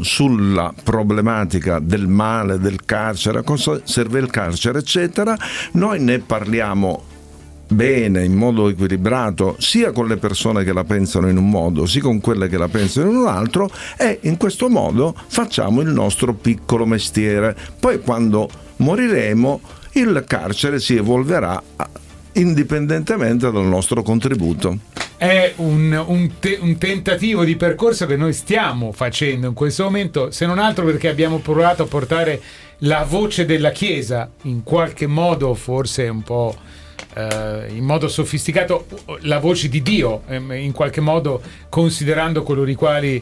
sulla problematica del male, del carcere, a cosa serve il carcere, eccetera. Noi ne parliamo bene, in modo equilibrato, sia con le persone che la pensano in un modo, sia con quelle che la pensano in un altro, e in questo modo facciamo il nostro piccolo mestiere. Poi quando moriremo il carcere si evolverà indipendentemente dal nostro contributo. È un tentativo di percorso che noi stiamo facendo in questo momento, se non altro perché abbiamo provato a portare la voce della Chiesa, in qualche modo, forse un po' in modo sofisticato, la voce di Dio, in qualche modo, considerando colui il quale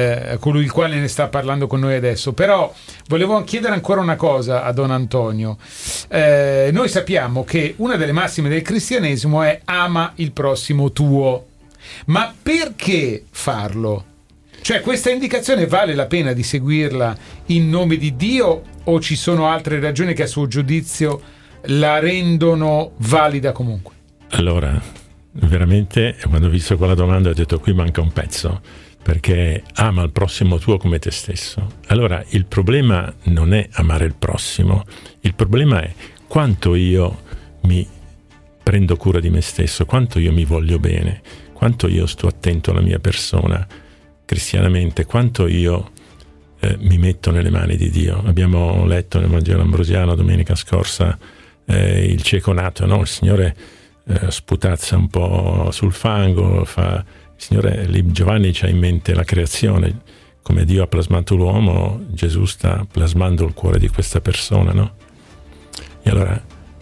ne sta parlando con noi adesso. Però volevo chiedere ancora una cosa a Don Antonio. Noi sappiamo che una delle massime del cristianesimo è ama il prossimo tuo, ma perché farlo? Cioè, questa indicazione vale la pena di seguirla in nome di Dio, o ci sono altre ragioni che a suo giudizio la rendono valida comunque? Allora, veramente, quando ho visto quella domanda ho detto: qui manca un pezzo, perché ama il prossimo tuo come te stesso. Allora, il problema non è amare il prossimo, il problema è quanto io mi prendo cura di me stesso, quanto io mi voglio bene, quanto io sto attento alla mia persona cristianamente, quanto io mi metto nelle mani di Dio. Abbiamo letto nel Vangelo ambrosiano domenica scorsa il cieco nato, no? Il Signore sputazza un po' sul fango, il Signore, lì Giovanni c'ha in mente la creazione, come Dio ha plasmato l'uomo, Gesù sta plasmando il cuore di questa persona, no? E allora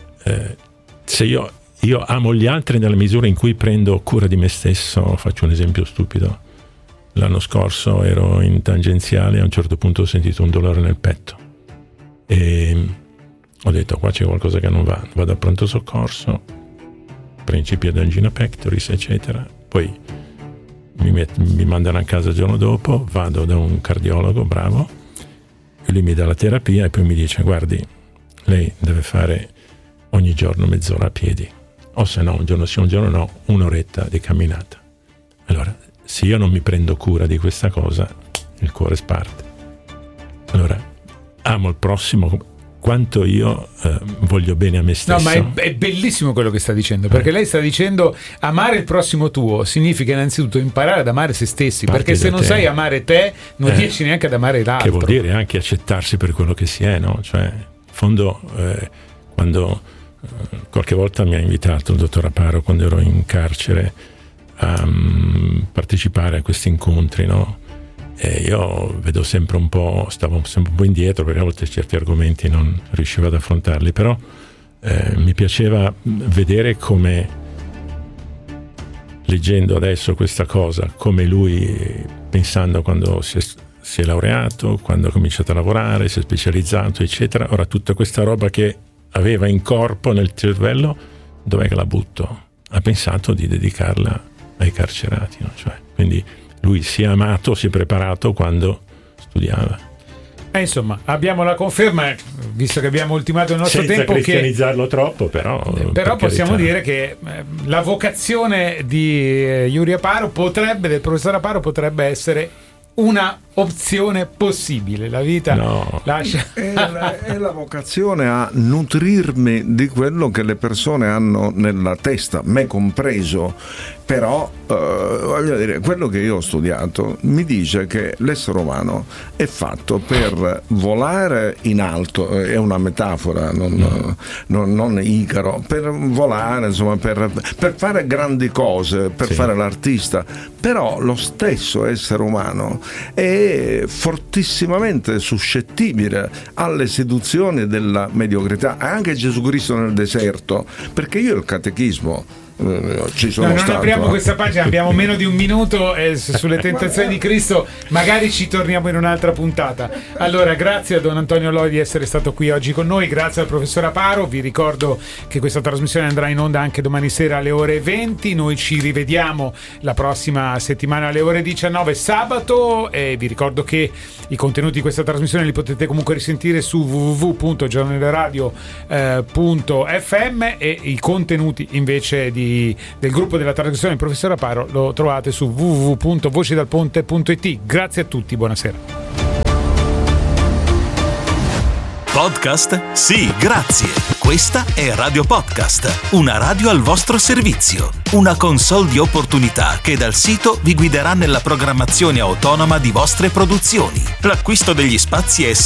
se io amo gli altri nella misura in cui prendo cura di me stesso. Faccio un esempio stupido: l'anno scorso ero in tangenziale e a un certo punto ho sentito un dolore nel petto e ho detto: qua c'è qualcosa che non va. Vado al pronto soccorso, principio di angina pectoris, eccetera. Poi mi mandano a casa il giorno dopo, vado da un cardiologo bravo e lui mi dà la terapia e poi mi dice: guardi, lei deve fare ogni giorno mezz'ora a piedi, o se no un giorno sì un giorno no, un'oretta di camminata. Allora, se io non mi prendo cura di questa cosa, il cuore sparte. Allora, amo il prossimo quanto io voglio bene a me stesso. No, ma è bellissimo quello che sta dicendo, perché lei sta dicendo: amare il prossimo tuo significa innanzitutto imparare ad amare se stessi, perché se non sai amare te non riesci neanche ad amare l'altro. Che vuol dire anche accettarsi per quello che si è, no? Cioè, in fondo, quando qualche volta mi ha invitato il dottor Aparo, quando ero in carcere, a partecipare a questi incontri, no? E io vedo sempre stavo sempre un po' indietro, perché a volte certi argomenti non riuscivo ad affrontarli, però mi piaceva vedere come, leggendo adesso questa cosa, come lui, pensando quando si è laureato, quando ha cominciato a lavorare, si è specializzato, eccetera, ora tutta questa roba che aveva in corpo, nel cervello, dov'è che la butto? Ha pensato di dedicarla ai carcerati, no? Cioè, quindi lui si è amato, si è preparato quando studiava. Insomma, abbiamo la conferma, visto che abbiamo ultimato il nostro senza tempo, cristianizzarlo troppo, però possiamo dire che la vocazione di Yuri Aparo del professor Aparo potrebbe essere una opzione possibile. La vita lascia è la vocazione a nutrirmi di quello che le persone hanno nella testa, me compreso. Però voglio dire, quello che io ho studiato mi dice che l'essere umano è fatto per volare in alto, è una metafora, non Icaro, per volare, insomma, per fare grandi cose, per fare l'artista. Però lo stesso essere umano è fortissimamente suscettibile alle seduzioni della mediocrità. Anche Gesù Cristo nel deserto, perché io il catechismo ci sono non stato, apriamo questa pagina, abbiamo meno di un minuto sulle tentazioni di Cristo, magari ci torniamo in un'altra puntata. Allora, grazie a Don Antonio Loi di essere stato qui oggi con noi, grazie al professor Aparo. Vi ricordo che questa trasmissione andrà in onda anche domani sera alle ore 20. Noi ci rivediamo la prossima settimana alle ore 19 sabato, e vi ricordo che i contenuti di questa trasmissione li potete comunque risentire su www.giornaleradio.fm, e i contenuti invece del gruppo della trasmissione del professor Aparo lo trovate su www.vocedalponte.it. Grazie a tutti, buonasera. Podcast? Sì, grazie. Questa è Radio Podcast, una radio al vostro servizio. Una console di opportunità che dal sito vi guiderà nella programmazione autonoma di vostre produzioni. L'acquisto degli spazi è